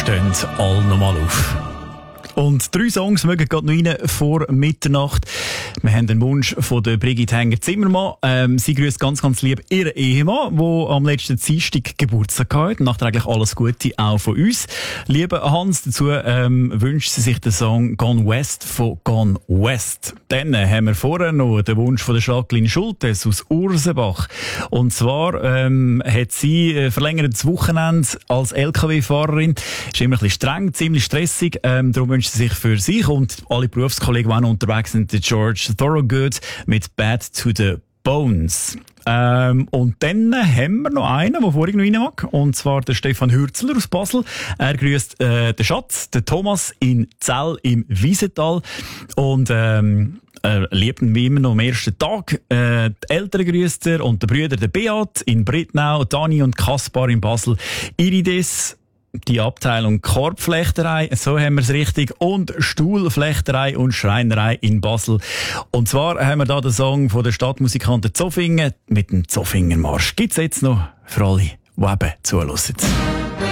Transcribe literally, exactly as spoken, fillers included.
stehen alle nochmal auf. Und drei Songs mögen gerade noch rein vor Mitternacht. Wir haben den Wunsch von der Brigitte Hänger-Zimmermann. Ähm, sie grüßt ganz, ganz lieb ihren Ehemann, der am letzten Dienstag Geburtstag hatte. Nachträglich alles Gute auch von uns. Lieber Hans, dazu ähm, wünscht sie sich den Song Gone West von Gone West. Dann haben wir vorher noch den Wunsch von der Jacqueline Schultes aus Ursenbach. Und zwar ähm, hat sie äh, verlängertes Wochenende als L K W-Fahrerin. Ist immer ein bisschen streng, ziemlich stressig. Ähm, darum wünscht sie sich für sich und alle Berufskollegen, die auch noch unterwegs sind, der George Thorogood mit Bad to the Bones. Ähm, und dann haben wir noch einen, der vorhin noch rein mag, und zwar der Stefan Hürzler aus Basel. Er grüßt äh, den Schatz, den Thomas in Zell im Wiesental und ähm, er liebt ihn wie immer noch am ersten Tag. Äh, die Eltern grüßt er und die Brüder, der Beat in Brittnau, Dani und Kaspar in Basel, Irides, die Abteilung Korbflechterei, so haben wir es richtig, und Stuhlflechterei und Schreinerei in Basel. Und zwar haben wir da den Song von der Stadtmusikanten Zoffingen mit dem Zoffingermarsch. Gibt's jetzt noch für alle, die eben zuhören.